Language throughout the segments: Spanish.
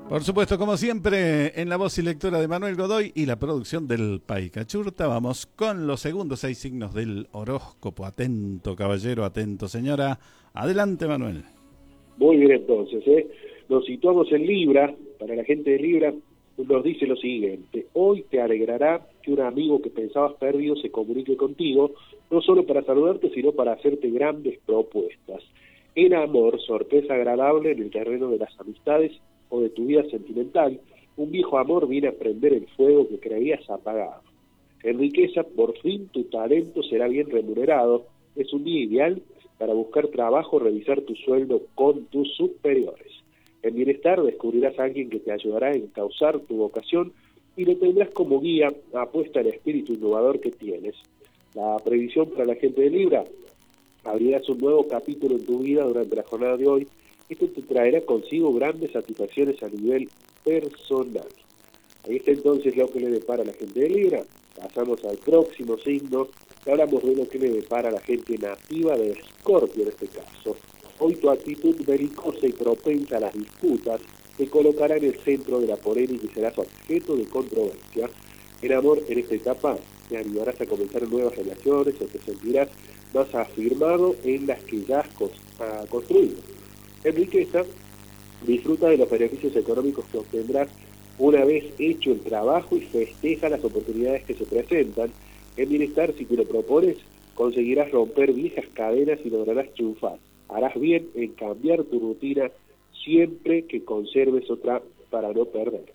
Por supuesto, como siempre, en la voz y lectura de Manuel Godoy y la producción del Pai Cachurta, vamos con los segundos 6 signos del horóscopo. Atento, caballero, atento, señora. Adelante, Manuel. Muy bien, entonces, nos situamos en Libra. Para la gente de Libra nos dice lo siguiente: hoy te alegrará que un amigo que pensabas perdido se comunique contigo, no solo para saludarte, sino para hacerte grandes propuestas. En amor, sorpresa agradable en el terreno de las amistades o de tu vida sentimental. Un viejo amor viene a prender el fuego que creías apagado. En riqueza, por fin tu talento será bien remunerado. Es un día ideal para buscar trabajo, revisar tu sueldo con tus superiores. En bienestar, descubrirás a alguien que te ayudará a encauzar tu vocación y lo tendrás como guía. Apuesta al espíritu innovador que tienes. La previsión para la gente de Libra: abrirás un nuevo capítulo en tu vida durante la jornada de hoy. Esto te traerá consigo grandes satisfacciones a nivel personal. Ahí está entonces lo que le depara a la gente de Libra. Pasamos al próximo signo. Hablamos de lo que le depara a la gente nativa de Escorpio en este caso. Hoy tu actitud belicosa y propensa a las disputas te colocará en el centro de la polémica y serás objeto de controversia. En amor, en esta etapa, te animarás a comenzar nuevas relaciones o te sentirás más afirmado en las que ya has construido. En riqueza, disfruta de los beneficios económicos que obtendrás una vez hecho el trabajo y festeja las oportunidades que se presentan. En bienestar, si te lo propones, conseguirás romper viejas cadenas y lograrás triunfar. Harás bien en cambiar tu rutina siempre que conserves otra para no perderte.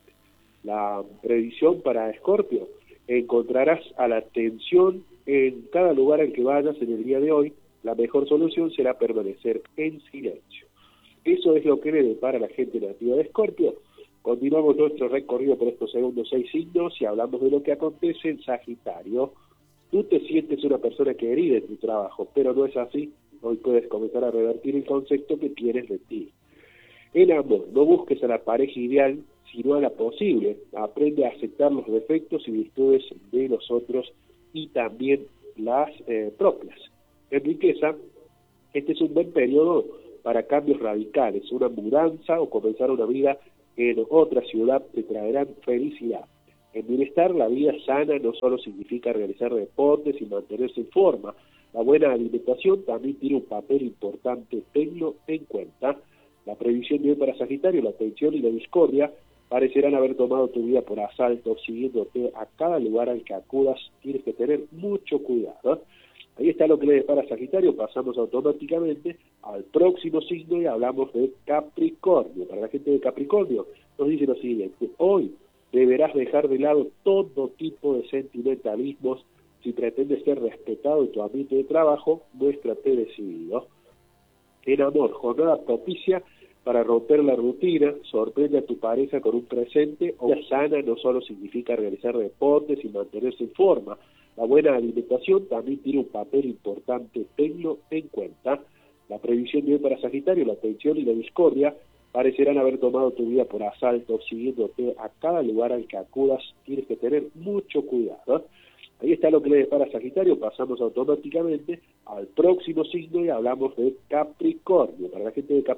La previsión para Escorpio: encontrarás a la atención en cada lugar al que vayas en el día de hoy. La mejor solución será permanecer en silencio. Eso es lo que le depara a la gente nativa de Escorpio. Continuamos nuestro recorrido por estos segundos 6 signos y hablamos de lo que acontece en Sagitario. Tú te sientes una persona querida en tu trabajo, pero no es así. Hoy puedes comenzar a revertir el concepto que tienes de ti. En amor, no busques a la pareja ideal, sino a la posible. Aprende a aceptar los defectos y virtudes de los otros y también las propias. En riqueza, este es un buen periodo para cambios radicales. Una mudanza o comenzar una vida en otra ciudad te traerán felicidad. En bienestar, la vida sana no solo significa realizar deportes y mantenerse en forma. La buena alimentación también tiene un papel importante, tenlo en cuenta. La previsión de hoy para Sagitario: la tensión y la discordia parecerán haber tomado tu vida por asalto, siguiéndote a cada lugar al que acudas. Tienes que tener mucho cuidado. Ahí está lo que le depara a Sagitario. Pasamos automáticamente al próximo signo y hablamos de Capricornio. Para la gente de Capricornio nos dice lo siguiente: hoy deberás dejar de lado todo tipo de sentimentalismos. Si pretendes ser respetado en tu ambiente de trabajo, muéstrate decidido. En amor, jornada propicia para romper la rutina. Sorprende a tu pareja con un presente. Vida sana no solo significa realizar deportes y mantenerse en forma. La buena alimentación también tiene un papel importante, tenlo en cuenta. La previsión de hoy para Sagitario: la tensión y la discordia parecerán haber tomado tu vida por asalto, siguiéndote a cada lugar al que acudas. Tienes que tener mucho cuidado. Ahí está lo que le depara a Sagitario. Pasamos automáticamente al próximo signo y hablamos de Capricornio. Para la gente de Capricornio